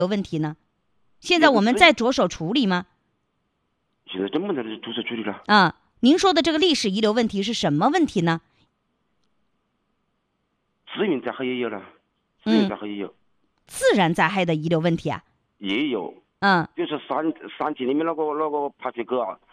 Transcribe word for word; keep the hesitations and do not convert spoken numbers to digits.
有问题呢？现在我们在着手处理吗？ 现在正在着手处理了。 啊，您说的这个历史遗留问题是什么问题呢？ 自然灾害也有了，自然灾害也有。嗯、 自然灾害的遗留问题啊？ 也有。 嗯， 就是山山体里面那个那个排水沟啊，